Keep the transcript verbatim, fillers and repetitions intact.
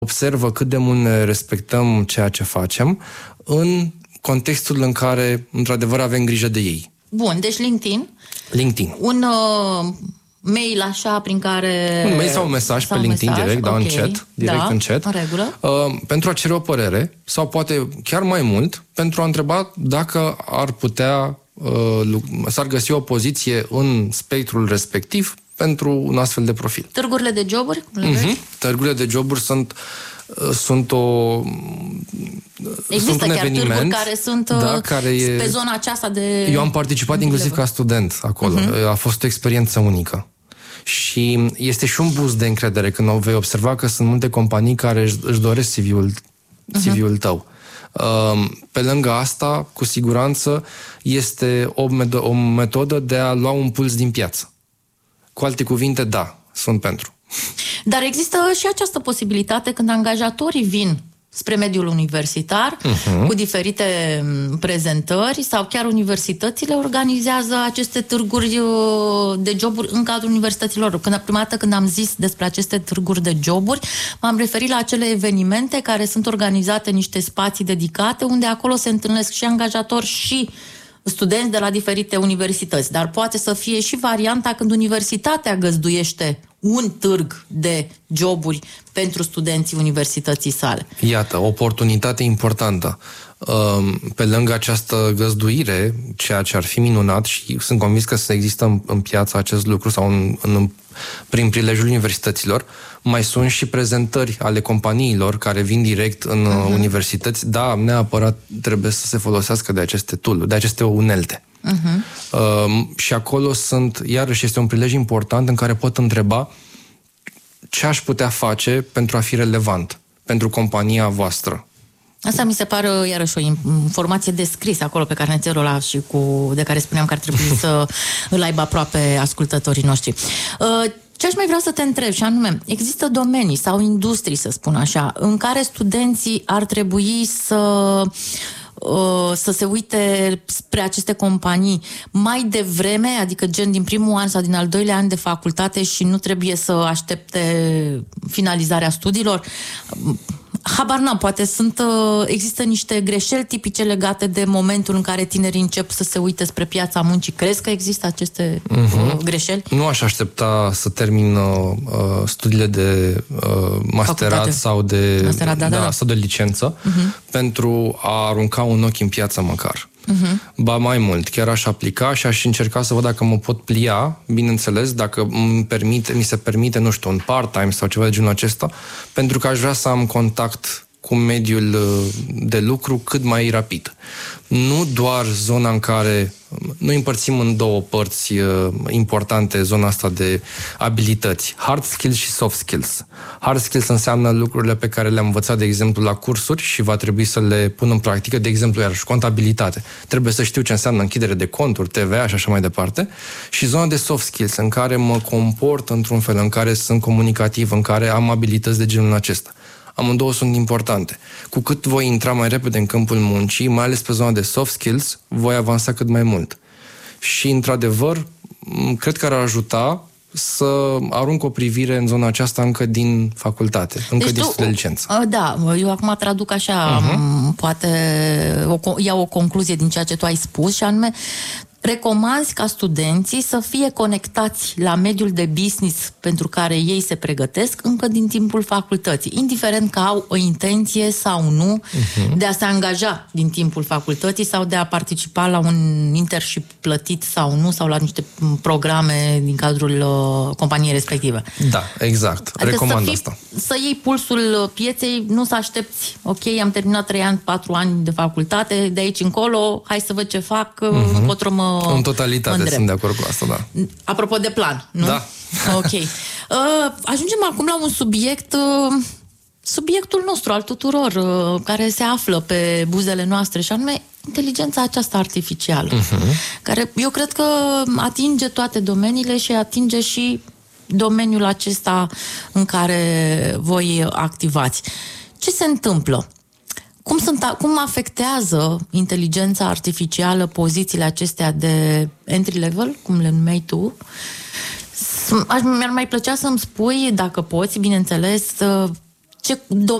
observă cât de mult ne respectăm ceea ce facem în contextul în care, într-adevăr, avem grijă de ei. Bun, deci LinkedIn. LinkedIn. Un uh, mail așa prin care... Un mail sau un mesaj sau pe LinkedIn mesaj, direct, okay. da, în chat. Direct da, în chat. în regulă. Uh, pentru a cere o părere sau poate chiar mai mult pentru a întreba dacă ar putea uh, s-ar găsi o poziție în spectrul respectiv pentru un astfel de profil. Târgurile de joburi? Cum le uh-huh. Târgurile de joburi sunt sunt o Există sunt un chiar eveniment, târguri care sunt da, care e, pe zona aceasta de... Eu am participat inclusiv ca student acolo. Uh-huh. A fost o experiență unică. Și este și un boost de încredere când vei observa că sunt multe companii care își, își doresc C V-ul, C V-ul uh-huh. tău. Pe lângă asta, cu siguranță, este o, med- o metodă de a lua un puls din piață. Cu alte cuvinte, da, sunt pentru. Dar există și această posibilitate când angajatorii vin spre mediul universitar uh-huh. cu diferite prezentări sau chiar universitățile organizează aceste târguri de joburi în cadrul universităților. Când, prima dată când am zis despre aceste târguri de joburi, m-am referit la acele evenimente care sunt organizate în niște spații dedicate, unde acolo se întâlnesc și angajatori și studenți de la diferite universități. Dar poate să fie și varianta când universitatea găzduiește un târg de joburi pentru studenții universității sale. Iată, o oportunitate importantă. Pe lângă această găzduire, ceea ce ar fi minunat și sunt convins că să există în, în piață acest lucru sau în, în, prin prilejul universităților, mai sunt și prezentări ale companiilor care vin direct în uh-huh. universități. Da, neapărat trebuie să se folosească de aceste tool-uri, de aceste unelte. Uh-huh. Uh, și acolo sunt, iarăși este un prilej important în care pot întreba ce aș putea face pentru a fi relevant pentru compania voastră. Asta mi se pare iarăși o informație descrisă acolo pe carnețelul ăla și cu, de care spuneam că ar trebui să îl aibă aproape ascultătorii noștri. Ce aș mai vrea să te întreb și anume, există domenii sau industrii, să spun așa, în care studenții ar trebui să să se uite spre aceste companii mai devreme, adică gen din primul an sau din al doilea an de facultate și nu trebuie să aștepte finalizarea studiilor? Habar n-am, poate sunt, există niște greșeli tipice legate de momentul în care tinerii încep să se uite spre piața muncii. Crezi că există aceste uh-huh. greșeli? Nu aș aștepta să termin uh, studiile de uh, masterat Facultate. sau de, masterat, da, da, da. sau de licență uh-huh. pentru a arunca un ochi în piață măcar. Uh-huh. Ba mai mult, chiar aș aplica și aș încerca să văd dacă mă pot plia, bineînțeles, dacă îmi permite, mi se permite, nu știu, un part-time sau ceva de genul acesta, pentru că aș vrea să am contact cu mediul de lucru cât mai rapid. Nu doar zona în care noi împărțim în două părți importante zona asta de abilități, hard skills și soft skills. Hard skills înseamnă lucrurile pe care le-am învățat, de exemplu, la cursuri și va trebui să le pun în practică, de exemplu, iarăși, contabilitate. Trebuie să știu ce înseamnă închidere de conturi, T V A și așa mai departe. Și zona de soft skills, în care mă comport într-un fel, în care sunt comunicativ, în care am abilități de genul acesta. Amândouă sunt importante. Cu cât voi intra mai repede în câmpul muncii, mai ales pe zona de soft skills, voi avansa cât mai mult. Și, într-adevăr, cred că ar ajuta să arunc o privire în zona aceasta încă din facultate, încă deci din tu, de licență. Da, eu acum traduc așa, uh-huh. poate o, iau o concluzie din ceea ce tu ai spus și anume, recomanzi ca studenții să fie conectați la mediul de business pentru care ei se pregătesc încă din timpul facultății, indiferent că au o intenție sau nu uh-huh. de a se angaja din timpul facultății sau de a participa la un internship plătit sau nu, sau la niște programe din cadrul uh, companiei respective. Da, exact. Adică recomand să fii, asta. Să iei pulsul pieței, nu să aștepți, ok, am terminat trei ani, patru ani de facultate, de aici încolo, hai să văd ce fac, uh-huh. încotro mă în totalitate îndrept. Sunt de acord cu asta, da. Apropo de plan, nu? Da. Ok. Uh, ajungem acum la un subiect, uh, subiectul nostru, al tuturor, uh, care se află pe buzele noastre, și anume inteligența aceasta artificială, uh-huh. care eu cred că atinge toate domeniile și atinge și domeniul acesta în care voi activați. Ce se întâmplă? Cum, sunt, cum afectează inteligența artificială pozițiile acestea de entry level, cum le numeai tu? Mi-ar mai plăcea să-mi spui, dacă poți, bineînțeles, ce